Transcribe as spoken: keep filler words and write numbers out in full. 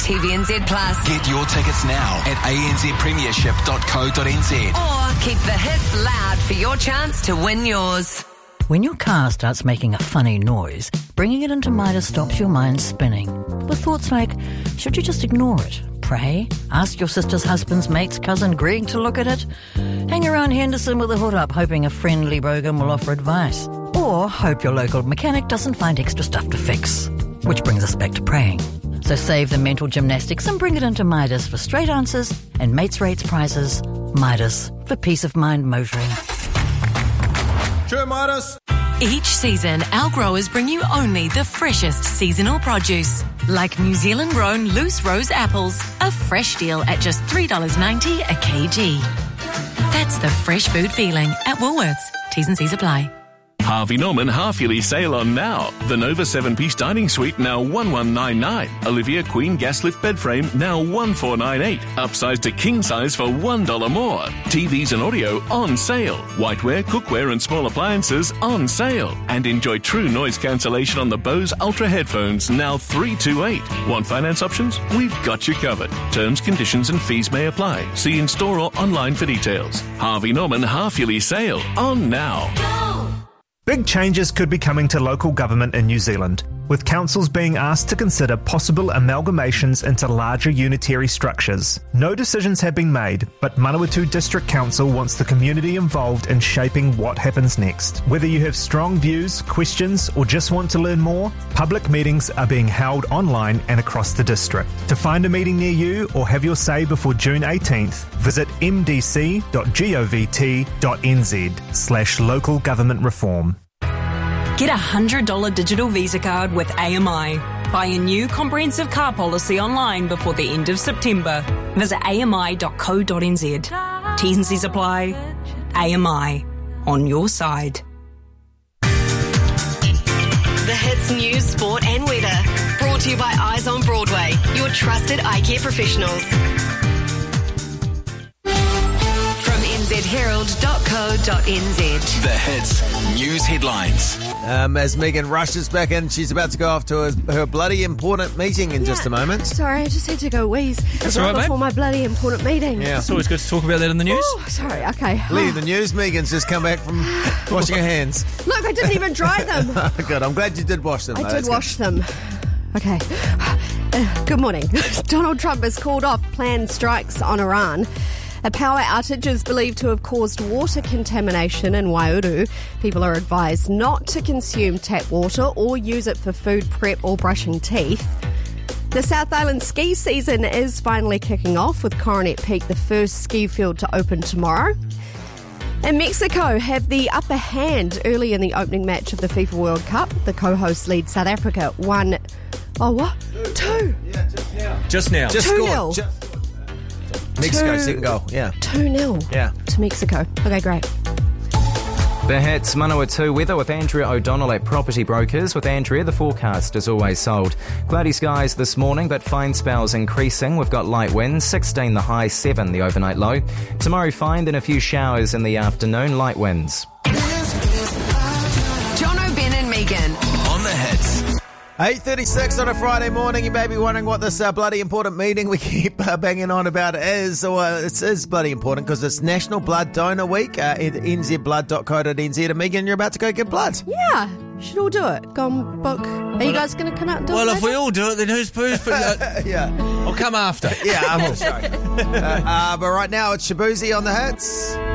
T V N Z Plus. Get your tickets now at a n z premiership dot co dot n z. Or keep the hits loud for your chance to win yours. When your car starts making a funny noise, bringing it into Midas stops your mind spinning. With thoughts like, should you just ignore it? Pray? Ask your sister's husband's mate's cousin Greg to look at it? Hang around Henderson with a hood up hoping a friendly bogan will offer advice? Or hope your local mechanic doesn't find extra stuff to fix? Which brings us back to praying. So save the mental gymnastics and bring it into Midas for straight answers and mates rates prizes. Midas, for peace of mind motoring. Sure, Midas. Each season, our growers bring you only the freshest seasonal produce. Like New Zealand-grown loose rose apples, a fresh deal at just three dollars ninety a kg. That's the fresh food feeling at Woolworths. T's and C's apply. Harvey Norman half-yearly sale on now. The Nova seven-piece dining suite now one one nine nine. Olivia Queen gas lift bed frame now one four nine eight. Upsized to king size for one dollar more. T Vs and audio on sale. Whiteware, cookware and small appliances on sale. And enjoy true noise cancellation on the Bose Ultra headphones now three two eight. Want finance options? We've got you covered. Terms, conditions and fees may apply. See in store or online for details. Harvey Norman half-yearly sale on now. Big changes could be coming to local government in New Zealand, with councils being asked to consider possible amalgamations into larger unitary structures. No decisions have been made, but Manawatu District Council wants the community involved in shaping what happens next. Whether you have strong views, questions, or just want to learn more, public meetings are being held online and across the district. To find a meeting near you or have your say before June eighteenth, visit m d c dot govt dot n z slash local government reform. Get a one hundred dollars digital Visa card with A M I. Buy a new comprehensive car policy online before the end of September. Visit a m i dot co dot n z. T's and C's apply. A M I. On your side. The hits, news, sport and weather. Brought to you by Eyes on Broadway, your trusted eye care professionals. From n z herald dot co dot n z. The hits, news headlines. Um, as Megan rushes back in, she's about to go off to her, her bloody important meeting in yeah. just a moment. Sorry, I just had to go wheeze. That's all right, before mate. my bloody important meeting. Yeah. It's always good to talk about that in the news. Oh, sorry, okay. Leave the news. Megan's just come back from washing her hands. Look, I didn't even dry them. Good, I'm glad you did wash them. I though. did That's wash good. them. Okay. Uh, good morning. Donald Trump has called off planned strikes on Iran. A power outage is believed to have caused water contamination in Waiouru. People are advised not to consume tap water or use it for food prep or brushing teeth. The South Island ski season is finally kicking off, with Coronet Peak the first ski field to open tomorrow. And Mexico have the upper hand early in the opening match of the FIFA World Cup. The co-hosts lead South Africa one... Oh, what? Two. Yeah, just now. Just now. Just Two scored. nil. Just... Mexico, Two- second goal. Yeah. two nil Yeah. to Mexico. Okay, great. The hits, Manawatu weather with Andrea O'Donnell at Property Brokers. With Andrea, the forecast is always sold. Cloudy skies this morning, but fine spells increasing. We've got light winds, sixteen the high, seven the overnight low. Tomorrow fine, then a few showers in the afternoon, light winds. John O'Ben and Megan. On the hits. eight thirty-six on a Friday morning. You may be wondering what this uh, bloody important meeting we keep uh, banging on about is. Or uh, it is bloody important because it's National Blood Donor Week uh, at n z blood dot co dot n z. And Megan, you're about to go get blood. Yeah, should all do it. Go and book. Are you guys going to come out and do Well, it? if we all do it, then who's who's? Uh, Yeah. I'll come after. Yeah, I'm all sorry. uh, uh, but right now it's Shabuzi on the hits.